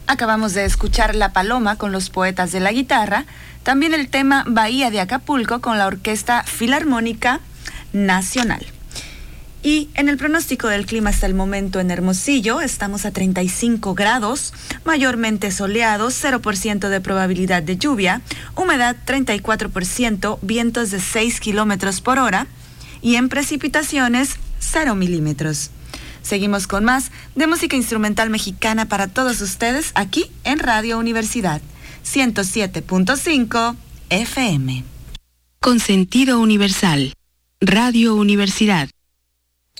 Acabamos de escuchar La Paloma con los Poetas de la Guitarra, también el tema Bahía de Acapulco con la Orquesta Filarmónica Nacional. Y en el pronóstico del clima hasta el momento en Hermosillo, estamos a 35 grados, mayormente soleado, 0% de probabilidad de lluvia, humedad 34%, vientos de 6 kilómetros por hora y en precipitaciones 0 milímetros. Seguimos con más de música instrumental mexicana para todos ustedes aquí en Radio Universidad 107.5 FM. Con sentido universal, Radio Universidad.